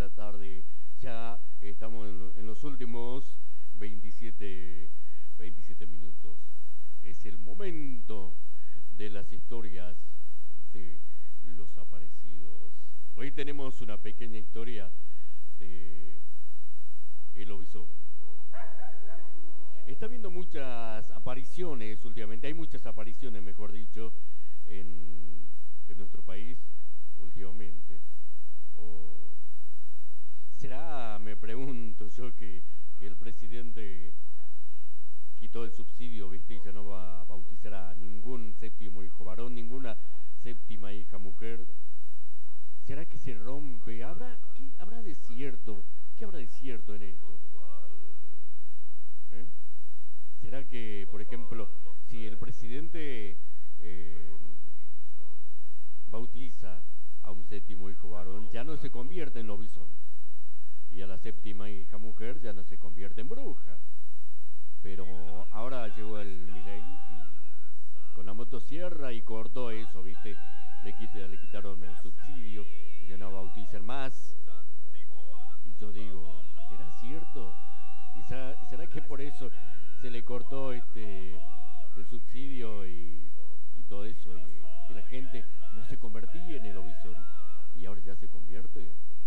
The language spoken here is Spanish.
la tarde. Ya estamos en los últimos 27 minutos. Es el momento de las historias de los aparecidos. Hoy tenemos una pequeña historia de el lobizón. Está habiendo muchas apariciones últimamente, hay muchas apariciones, mejor dicho, en nuestro país últimamente. O ¿será, me pregunto yo, que el presidente quitó el subsidio, viste, y ya no va a bautizar a ningún séptimo hijo varón, ninguna séptima hija mujer? ¿Será que se rompe? ¿Qué habrá de cierto? ¿Qué habrá de cierto en esto? ¿Eh? ¿Será que, por ejemplo, si el presidente bautiza a un séptimo hijo varón, ya no se convierte en lobizón? Y a la séptima hija mujer ya no se convierte en bruja? Pero ahora llegó el Milei y con la motosierra y cortó eso, ¿viste? Le quitaron el subsidio, ya no bautizan más. Y yo digo, ¿será cierto? ¿Y será que por eso se le cortó el subsidio y todo eso? Y la gente no se convertía en el lobizón y ahora ya se convierte.